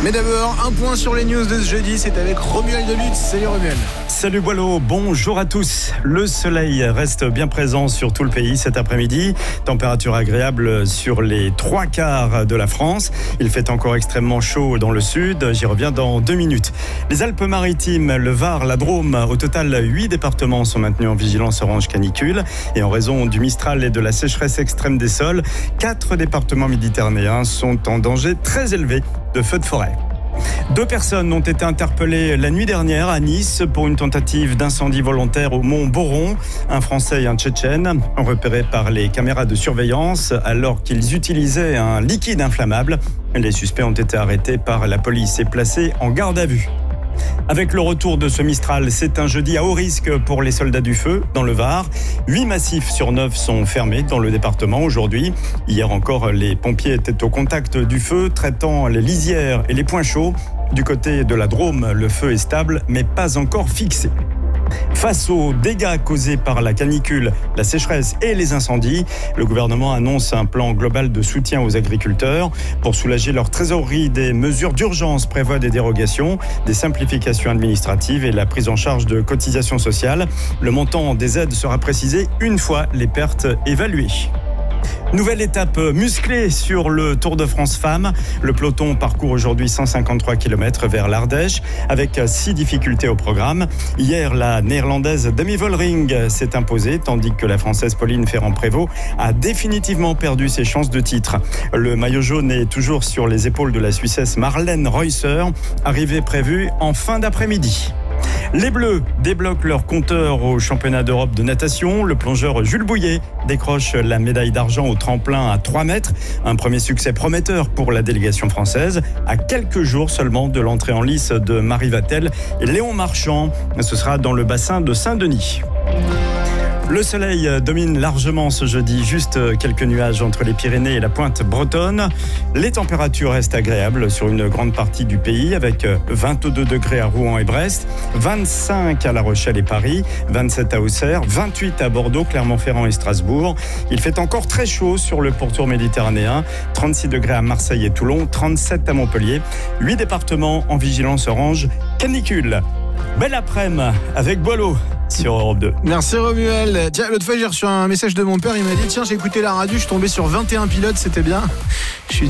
Mais d'abord, un point sur les news de ce jeudi, c'est avec Romuald Delutz. Salut Romuald. Salut Boileau, bonjour à tous. Le soleil reste bien présent sur tout le pays cet après-midi. Température agréable sur les 3/4 de la France. Il fait encore extrêmement chaud dans le sud. J'y reviens dans 2 minutes. Les Alpes-Maritimes, le Var, la Drôme, au total 8 départements sont maintenus en vigilance orange canicule. Et en raison du Mistral et de la sécheresse extrême des sols, 4 départements méditerranéens sont en danger très élevé de feux de forêt. 2 personnes ont été interpellées la nuit dernière à Nice pour une tentative d'incendie volontaire au Mont Boron. Un Français et un Tchétchène repérés par les caméras de surveillance alors qu'ils utilisaient un liquide inflammable. Les suspects ont été arrêtés par la police et placés en garde à vue. Avec le retour de ce Mistral, c'est un jeudi à haut risque pour les soldats du feu dans le Var. 8 massifs sur 9 sont fermés dans le département aujourd'hui. Hier encore, les pompiers étaient au contact du feu, traitant les lisières et les points chauds. Du côté de la Drôme, le feu est stable, mais pas encore fixé. Face aux dégâts causés par la canicule, la sécheresse et les incendies, le gouvernement annonce un plan global de soutien aux agriculteurs. Pour soulager leur trésorerie, des mesures d'urgence prévoient des dérogations, des simplifications administratives et la prise en charge de cotisations sociales. Le montant des aides sera précisé une fois les pertes évaluées. Nouvelle étape musclée sur le Tour de France Femmes. Le peloton parcourt aujourd'hui 153 km vers l'Ardèche avec 6 difficultés au programme. Hier, la néerlandaise Demi Vollering s'est imposée tandis que la française Pauline Ferrand-Prévot a définitivement perdu ses chances de titre. Le maillot jaune est toujours sur les épaules de la Suissesse Marlène Reusser, arrivée prévue en fin d'après-midi. Les Bleus débloquent leur compteur au championnat d'Europe de natation. Le plongeur Jules Bouillet décroche la médaille d'argent au tremplin à 3 mètres. Un premier succès prometteur pour la délégation française. À quelques jours seulement de l'entrée en lice de Marie Vatel et Léon Marchand. Ce sera dans le bassin de Saint-Denis. Le soleil domine largement ce jeudi, juste quelques nuages entre les Pyrénées et la pointe bretonne. Les températures restent agréables sur une grande partie du pays avec 22 degrés à Rouen et Brest, 25 à La Rochelle et Paris, 27 à Auxerre, 28 à Bordeaux, Clermont-Ferrand et Strasbourg. Il fait encore très chaud sur le pourtour méditerranéen, 36 degrés à Marseille et Toulon, 37 à Montpellier, 8 départements en vigilance orange canicule. Belle après-midi avec Boileau sur Europe 2. Merci Romuald. Tiens, l'autre fois j'ai reçu un message de mon père, il m'a dit tiens, j'ai écouté la radio, je suis tombé sur 21 pilotes, c'était bien.